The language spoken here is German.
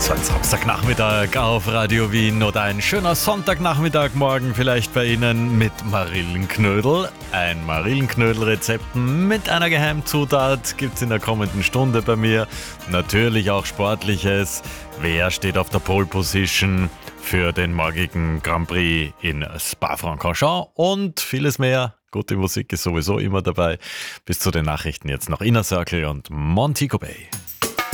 So ein Samstagnachmittag auf Radio Wien oder ein schöner Sonntagnachmittag morgen vielleicht bei Ihnen mit Marillenknödel. Ein Marillenknödel-Rezept mit einer Geheimzutat gibt's in der kommenden Stunde bei mir. Natürlich auch Sportliches. Wer steht auf der Pole Position für den morgigen Grand Prix in Spa-Francorchamps und vieles mehr. Gute Musik ist sowieso immer dabei. Bis zu den Nachrichten jetzt noch Inner Circle und Montego Bay.